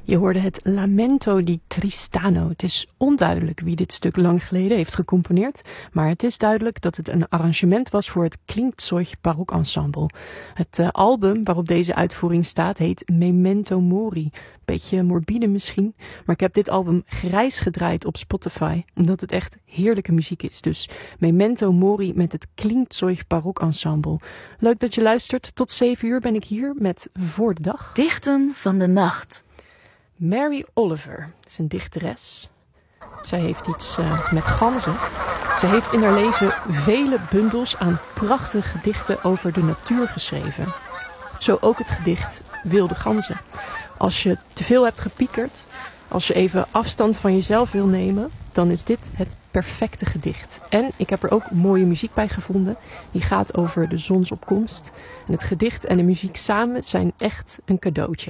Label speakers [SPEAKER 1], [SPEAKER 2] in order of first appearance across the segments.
[SPEAKER 1] Je hoorde het Lamento di Tristano. Het is onduidelijk wie dit stuk lang geleden heeft gecomponeerd, maar het is duidelijk dat het een arrangement was voor het Klingzeug Barokensemble. Het album waarop deze uitvoering staat heet Memento Mori. Beetje morbide misschien, maar ik heb dit album grijs gedraaid op Spotify, omdat het echt heerlijke muziek is. Dus Memento Mori met het Klingzeug Barokensemble. Leuk dat je luistert. Tot 7 uur ben ik hier met Voor de Dag.
[SPEAKER 2] Dichten van de nacht.
[SPEAKER 1] Mary Oliver is een dichteres. Zij heeft iets met ganzen. Ze heeft in haar leven vele bundels aan prachtige gedichten over de natuur geschreven. Zo ook het gedicht Wilde Ganzen. Als je te veel hebt gepiekerd, als je even afstand van jezelf wil nemen, dan is dit het perfecte gedicht. En ik heb er ook mooie muziek bij gevonden. Die gaat over de zonsopkomst. En het gedicht en de muziek samen zijn echt een cadeautje.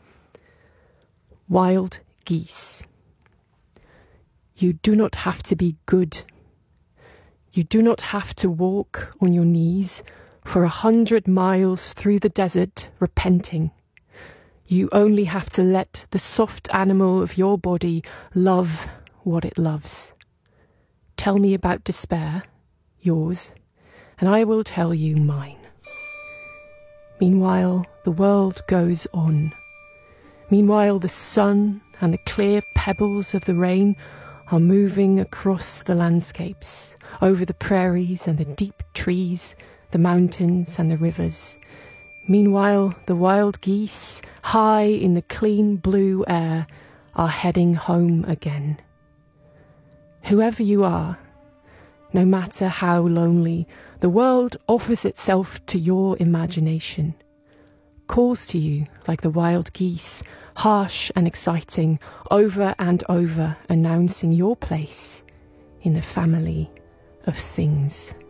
[SPEAKER 1] Wild geese. You do not have to be good. You do not have to walk on your knees for 100 miles through the desert repenting. You only have to let the soft animal of your body love what it loves. Tell me about despair, yours, and I will tell you mine. Meanwhile, the world goes on. Meanwhile, the sun and the clear pebbles of the rain are moving across the landscapes, over the prairies and the deep trees, the mountains and the rivers. Meanwhile, the wild geese, high in the clean blue air, are heading home again. Whoever you are, no matter how lonely, the world offers itself to your imagination, calls to you like the wild geese, harsh and exciting, over and over announcing your place in the family of things.